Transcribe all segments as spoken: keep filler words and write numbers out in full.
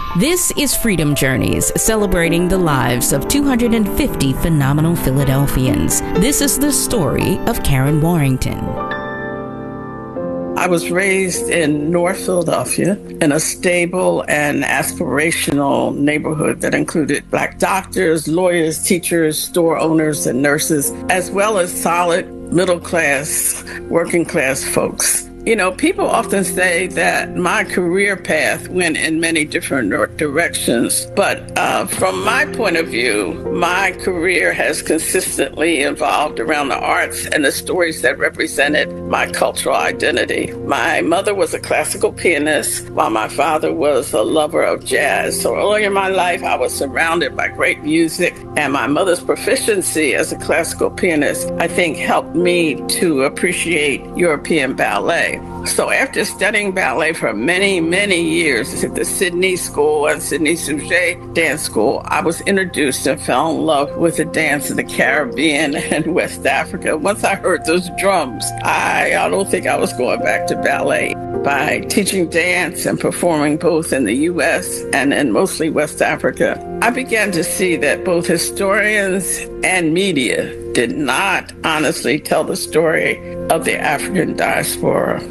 This is Freedom Journeys, celebrating the lives of two hundred fifty phenomenal Philadelphians. This is the story of Karen Warrington. I was raised in North Philadelphia in a stable and aspirational neighborhood that included Black doctors, lawyers, teachers, store owners, and nurses, as well as solid middle-class, working-class folks. You know, people often say that my career path went in many different directions, but uh, from my point of view, my career has consistently evolved around the arts and the stories that represented my cultural identity. My mother was a classical pianist, while my father was a lover of jazz. So early in my life, I was surrounded by great music, and my mother's proficiency as a classical pianist, I think, helped me to appreciate European ballet. So after studying ballet for many, many years at the Sydney School and Sydney Sujet Dance School, I was introduced and fell in love with the dance of the Caribbean and West Africa. Once I heard those drums, I, I don't think I was going back to ballet. By teaching dance and performing both in the U S and in mostly West Africa, I began to see that both historians and media did not honestly tell the story of the African diaspora.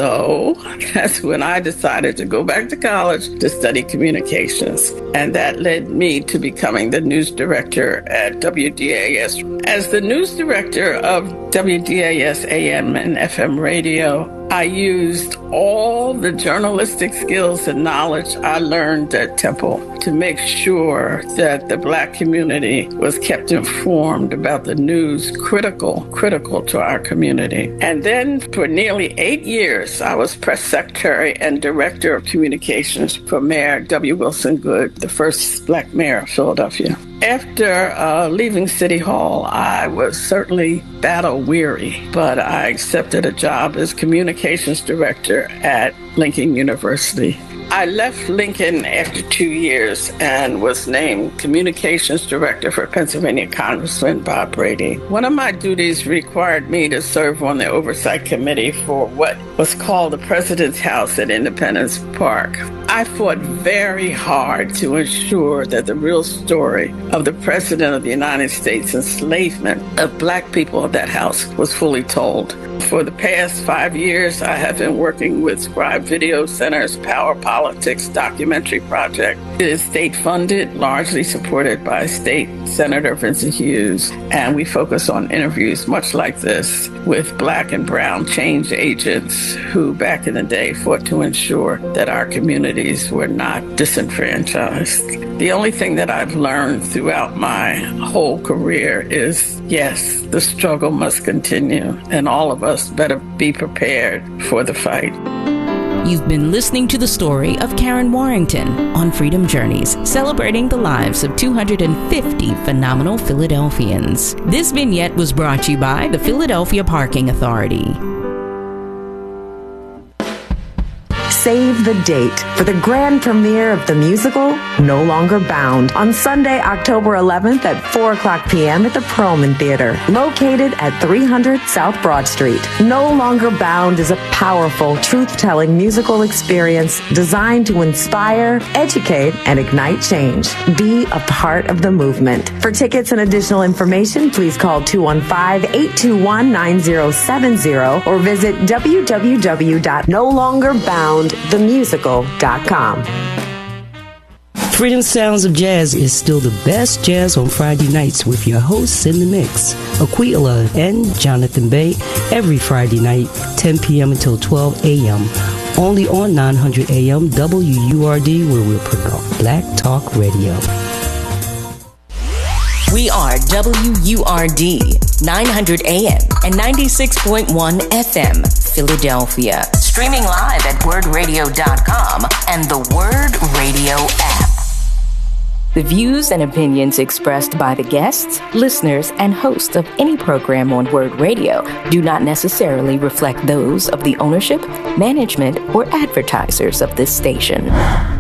So that's when I decided to go back to college to study communications. And that led me to becoming the news director at W D A S. As the news director of W D A S A M and F M radio, I used all the journalistic skills and knowledge I learned at Temple to make sure that the Black community was kept informed about the news critical, critical to our community. And then for nearly eight years, I was press secretary and director of communications for Mayor W. Wilson Goode, the first Black mayor of Philadelphia. After uh, leaving City Hall, I was certainly battle-weary, but I accepted a job as communications director at Lincoln University. I left Lincoln after two years and was named communications director for Pennsylvania Congressman Bob Brady. One of my duties required me to serve on the oversight committee for what was called the President's House at Independence Park. I fought very hard to ensure that the real story of the President of the United States' enslavement of Black people at that house was fully told. For the past five years, I have been working with Scribe Video Center's Power Politics documentary project. It is state-funded, largely supported by State Senator Vincent Hughes, and we focus on interviews much like this with Black and brown change agents who back in the day fought to ensure that our communities were not disenfranchised. The only thing that I've learned throughout my whole career is, yes, the struggle must continue, and all of us better be prepared for the fight. You've been listening to the story of Karen Warrington on Freedom Journeys, celebrating the lives of two hundred fifty phenomenal Philadelphians. This vignette was brought to you by the Philadelphia Parking Authority. Save the date for the grand premiere of the musical No Longer Bound on Sunday, October eleventh at four o'clock p.m. at the Perlman Theater, located at three hundred South Broad Street. No Longer Bound is a powerful, truth-telling musical experience designed to inspire, educate, and ignite change. Be a part of the movement. For tickets and additional information, please call two one five, eight two one, nine zero seven zero or visit w w w dot no longer bound the musical dot com. Freedom Sounds of Jazz is still the best jazz on Friday nights with your hosts in the mix, Aquila and Jonathan Bay, every Friday night, ten p.m. until twelve a.m., only on nine hundred A M W U R D, where we'll promote Black Talk Radio. We are W U R D, nine hundred A M and ninety-six point one F M, Philadelphia. Streaming live at word radio dot com and the Word Radio app. The views and opinions expressed by the guests, listeners, and hosts of any program on Word Radio do not necessarily reflect those of the ownership, management, or advertisers of this station.